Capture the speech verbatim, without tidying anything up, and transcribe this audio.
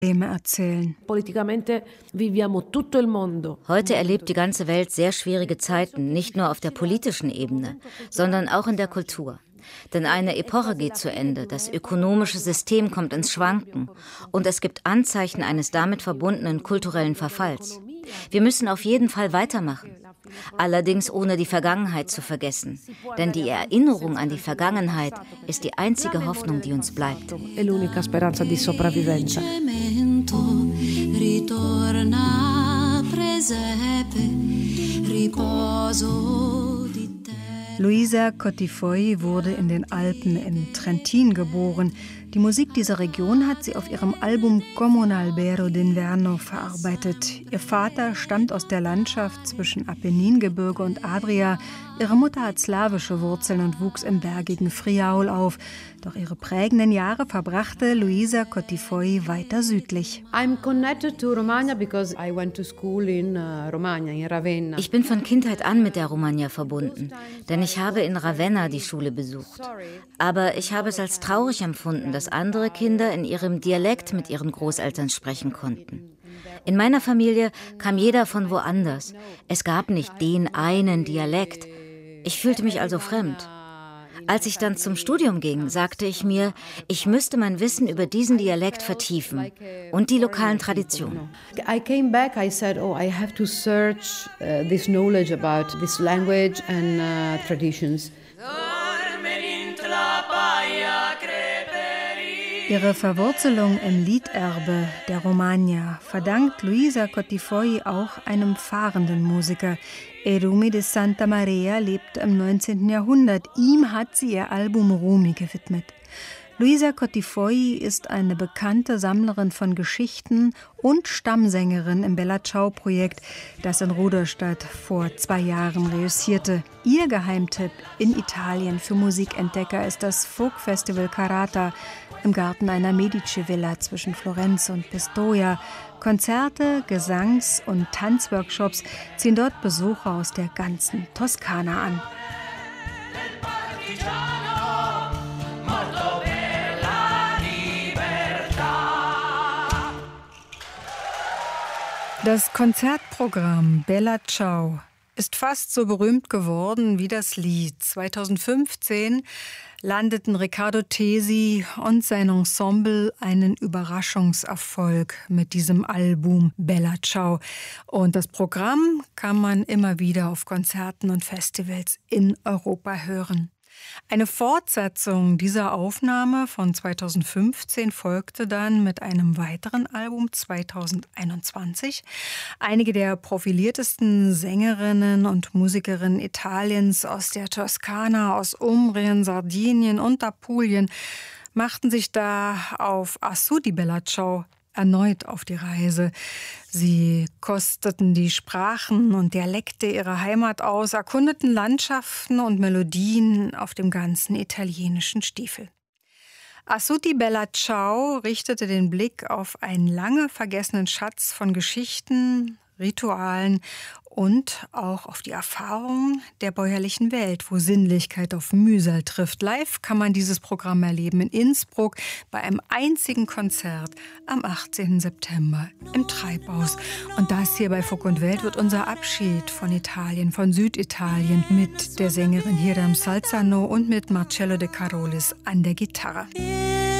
erzählen. Heute erlebt die ganze Welt sehr schwierige Zeiten, nicht nur auf der politischen Ebene, sondern auch in der Kultur. Denn eine Epoche geht zu Ende, das ökonomische System kommt ins Schwanken und es gibt Anzeichen eines damit verbundenen kulturellen Verfalls. Wir müssen auf jeden Fall weitermachen. Allerdings ohne die Vergangenheit zu vergessen. Denn die Erinnerung an die Vergangenheit ist die einzige Hoffnung, die uns bleibt. Luisa Cottifoyi wurde in den Alpen in Trentin geboren. Die Musik dieser Region hat sie auf ihrem Album Como un albero d'inverno verarbeitet. Ihr Vater stammt aus der Landschaft zwischen Apenningebirge und Adria. Ihre Mutter hat slawische Wurzeln und wuchs im bergigen Friaul auf. Doch ihre prägenden Jahre verbrachte Luisa Cottifoyi weiter südlich. Ich bin von Kindheit an mit der Romagna verbunden, denn ich habe in Ravenna die Schule besucht. Aber ich habe es als traurig empfunden, dass andere Kinder in ihrem Dialekt mit ihren Großeltern sprechen konnten. In meiner Familie kam jeder von woanders. Es gab nicht den einen Dialekt. Ich fühlte mich also fremd. Als ich dann zum Studium ging, sagte ich mir, ich müsste mein Wissen über diesen Dialekt vertiefen und die lokalen Traditionen. I came back, I said, oh, I have to search uh, this knowledge about this language and uh, traditions. Ihre Verwurzelung im Liederbe der Romagna verdankt Luisa Cottifoyi auch einem fahrenden Musiker. Erumi de Santa Maria lebte im neunzehnten Jahrhundert. Ihm hat sie ihr Album Rumi gewidmet. Luisa Cottifoyi ist eine bekannte Sammlerin von Geschichten und Stammsängerin im Bella Ciao-Projekt, das in Rudolstadt vor zwei Jahren reüssierte. Ihr Geheimtipp in Italien für Musikentdecker ist das Folkfestival Carata im Garten einer Medici-Villa zwischen Florenz und Pistoia. Konzerte, Gesangs- und Tanzworkshops ziehen dort Besucher aus der ganzen Toskana an. Das Konzertprogramm Bella Ciao ist fast so berühmt geworden wie das Lied. zweitausendfünfzehn landeten Riccardo Tesi und sein Ensemble einen Überraschungserfolg mit diesem Album Bella Ciao. Und das Programm kann man immer wieder auf Konzerten und Festivals in Europa hören. Eine Fortsetzung dieser Aufnahme von zweitausendfünfzehn folgte dann mit einem weiteren Album zweitausendeinundzwanzig. Einige der profiliertesten Sängerinnen und Musikerinnen Italiens aus der Toskana, aus Umbrien, Sardinien und Apulien machten sich da auf Assù di Bella Ciao erneut auf die Reise. Sie kosteten die Sprachen und Dialekte ihrer Heimat aus, erkundeten Landschaften und Melodien auf dem ganzen italienischen Stiefel. Assù di Bella Ciao richtete den Blick auf einen lange vergessenen Schatz von Geschichten, Ritualen und auch auf die Erfahrungen der bäuerlichen Welt, wo Sinnlichkeit auf Mühsal trifft. Live kann man dieses Programm erleben in Innsbruck bei einem einzigen Konzert am achtzehnten September im Treibhaus. Und das hier bei Funk und Welt wird unser Abschied von Italien, von Süditalien mit der Sängerin Hiram Salzano und mit Marcello De Carolis an der Gitarre.